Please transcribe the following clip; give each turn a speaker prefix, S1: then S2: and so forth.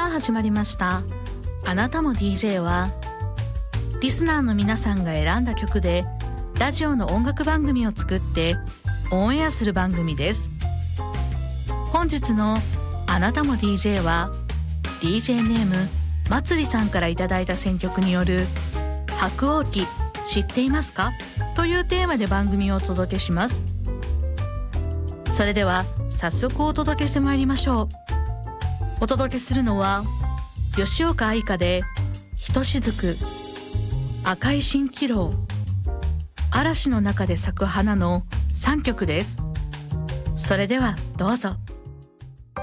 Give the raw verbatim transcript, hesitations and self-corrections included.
S1: 始まりましたあなたも ディージェー はリスナーの皆さんが選んだ曲でラジオの音楽番組を作ってオンエアする番組です。本日のあなたも ディージェー は ディージェー ネームまつりさんからいただいた選曲による白鸚記知っていますかというテーマで番組をお届けします。それでは早速お届けしてまいりましょう。お届けするのは吉岡愛香でひとしずく、赤い蜃気楼、嵐の中で咲く花のさんきょくです。それではどうぞ。